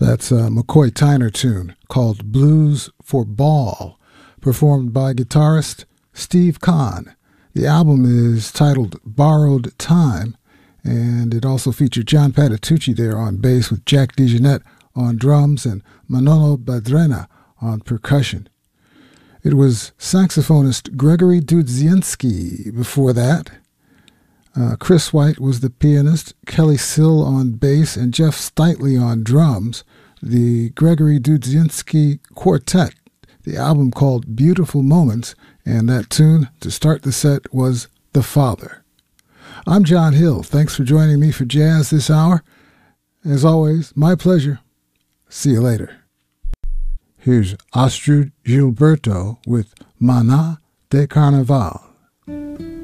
That's a McCoy Tyner tune called Blues for Ball, performed by guitarist Steve Kahn. The album is titled Borrowed Time, and it also featured John Patitucci there on bass with Jack DeJohnette on drums and Manolo Badrena on percussion. It was saxophonist Gregory Dudzienski before that. Chris White was the pianist, Kelly Sill on bass, and Jeff Steitley on drums. The Gregory Dudzienski Quartet, the album called Beautiful Moments, and that tune to start the set was The Father. I'm John Hill. Thanks for joining me for Jazz this hour. As always, my pleasure. See you later. Here's Astrud Gilberto with Mana de Carnaval.